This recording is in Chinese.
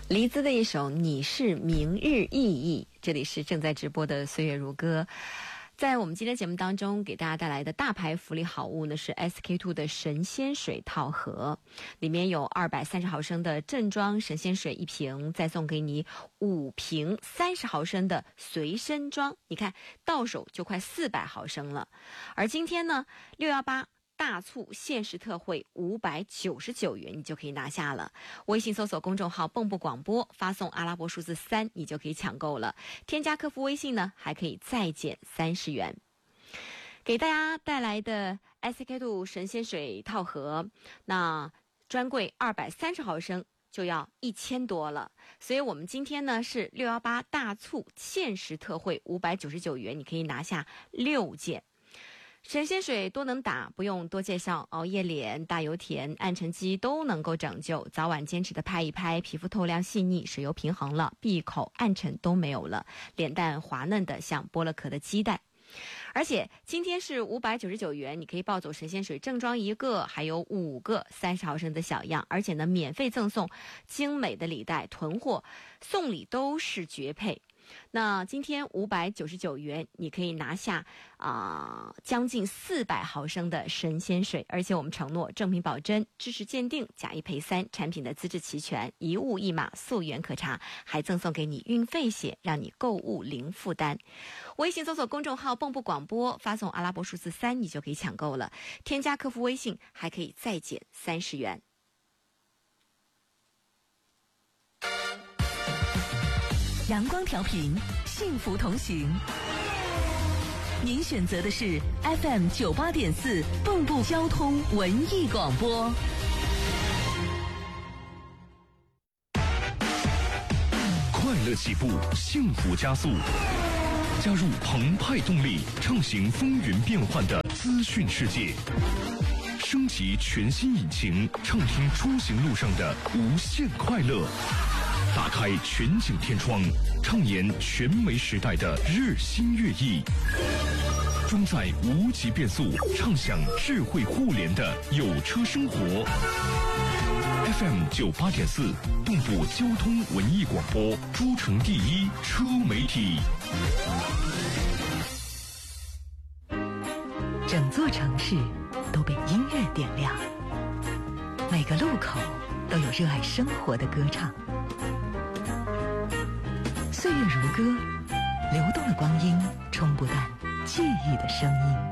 黎姿的一首《你是明日意义》，这里是正在直播的岁月如歌。在我们今天节目当中给大家带来的大牌福利好物呢，是 SK2 的神仙水套盒，里面有230毫升的正装神仙水1瓶，再送给你5瓶30毫升的随身装，你看到手就快400毫升了。而今天呢618大促限时特惠599元，你就可以拿下了。微信搜索公众号蹦蹦广播，发送阿拉伯数字3，你就可以抢购了。添加客服微信呢，还可以再减30元。给大家带来的 SK2 神仙水套盒，那专柜230毫升就要1000多了，所以我们今天呢是618大促限时特惠599元，你可以拿下6件。神仙水多能打，不用多介绍，熬夜脸、大油田、暗沉肌都能够拯救，早晚坚持的拍一拍，皮肤透亮细腻，水油平衡了，闭口暗沉都没有了，脸蛋滑嫩的像剥了壳的鸡蛋。而且今天是599元，你可以抱走神仙水正装1个，还有5个30毫升的小样，而且呢免费赠送精美的礼袋，囤货送礼都是绝配。那今天599元，你可以拿下将近400毫升的神仙水，而且我们承诺正品保真，支持鉴定，假一赔3，产品的资质齐全，一物一码，溯源可查，还赠送给你运费险，让你购物零负担。微信搜索公众号蹦蹦广播，发送阿拉伯数字3，你就可以抢购了。添加客服微信还可以再减30元。 阳光调频，幸福同行。您选择的是 FM 98.4蚌埠交通文艺广播。 快乐起步，幸福加速。加入澎湃动力，畅行风云变幻的资讯世界。升级全新引擎，畅听出行路上的无限快乐。打开全景天窗，畅言全媒时代的日新月异。装载无极变速，畅享智慧互联的有车生活。FM 98.4蚌埠交通文艺广播，诸城第一车媒体。 整座城市都被音乐点亮，每个路口都有热爱生活的歌唱。岁月如歌，流动的光阴冲不淡记忆的声音。